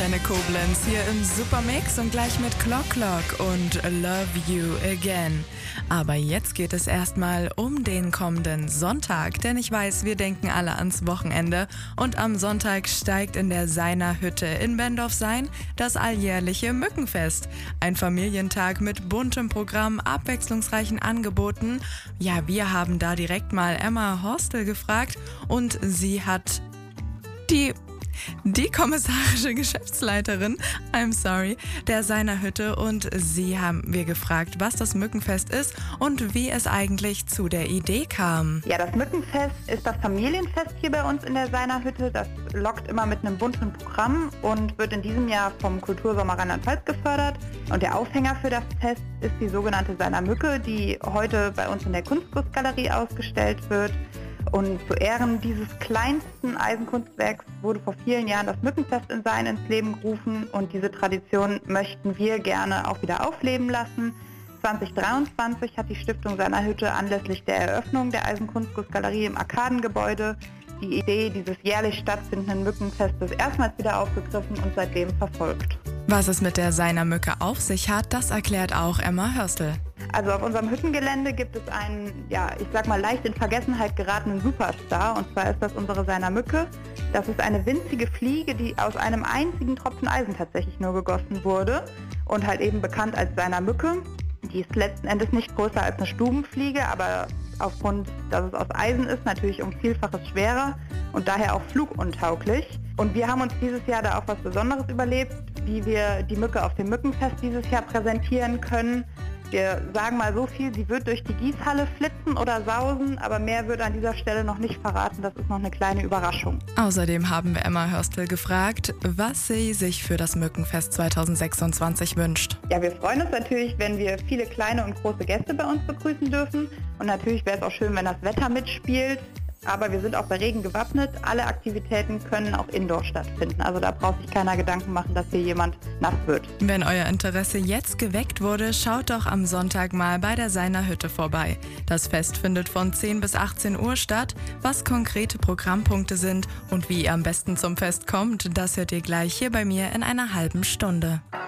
Antenne Koblenz hier im Supermix und gleich mit Clock Clock und Love You Again. Aber jetzt geht es erstmal um den kommenden Sonntag, denn ich weiß, wir denken alle ans Wochenende und am Sonntag steigt in der Seiner Hütte in Bendorf-Sayn das alljährliche Mückenfest. Ein Familientag mit buntem Programm, abwechslungsreichen Angeboten. Ja, wir haben da direkt mal Emma Horstel gefragt und sie hat die kommissarische Geschäftsleiterin, der Seiner Hütte, und sie haben wir gefragt, was das Mückenfest ist und wie es eigentlich zu der Idee kam. Ja, das Mückenfest ist das Familienfest hier bei uns in der Seiner Hütte. Das lockt immer mit einem bunten Programm und wird in diesem Jahr vom Kultursommer Rheinland-Pfalz gefördert. Und der Aufhänger für das Fest ist die sogenannte Seiner Mücke, die heute bei uns in der Kunstgussgalerie ausgestellt wird. Und zu Ehren dieses kleinsten Eisenkunstwerks wurde vor vielen Jahren das Mückenfest in Sayn ins Leben gerufen und diese Tradition möchten wir gerne auch wieder aufleben lassen. 2023 hat die Stiftung Seiner Hütte anlässlich der Eröffnung der Eisenkunstgussgalerie im Arkadengebäude die Idee dieses jährlich stattfindenden Mückenfestes erstmals wieder aufgegriffen und seitdem verfolgt. Was es mit der Seiner Mücke auf sich hat, das erklärt auch Emma Hörstel. Also auf unserem Hüttengelände gibt es einen, leicht in Vergessenheit geratenen Superstar, und zwar ist das unsere Seiner Mücke. Das ist eine winzige Fliege, die aus einem einzigen Tropfen Eisen tatsächlich nur gegossen wurde und halt eben bekannt als Seiner Mücke. Die ist letzten Endes nicht größer als eine Stubenfliege, aber aufgrund, dass es aus Eisen ist, natürlich um Vielfaches schwerer und daher auch fluguntauglich. Und wir haben uns dieses Jahr da auch was Besonderes überlegt, wie wir die Mücke auf dem Mückenfest dieses Jahr präsentieren können. Wir sagen mal so viel, sie wird durch die Gießhalle flitzen oder sausen, aber mehr wird an dieser Stelle noch nicht verraten. Das ist noch eine kleine Überraschung. Außerdem haben wir Emma Hörstel gefragt, was sie sich für das Mückenfest 2026 wünscht. Ja, wir freuen uns natürlich, wenn wir viele kleine und große Gäste bei uns begrüßen dürfen. Und natürlich wäre es auch schön, wenn das Wetter mitspielt. Aber wir sind auch bei Regen gewappnet. Alle Aktivitäten können auch indoor stattfinden. Also da braucht sich keiner Gedanken machen, dass hier jemand nass wird. Wenn euer Interesse jetzt geweckt wurde, schaut doch am Sonntag mal bei der Seiner Hütte vorbei. Das Fest findet von 10 bis 18 Uhr statt. Was konkrete Programmpunkte sind und wie ihr am besten zum Fest kommt, das hört ihr gleich hier bei mir in einer halben Stunde.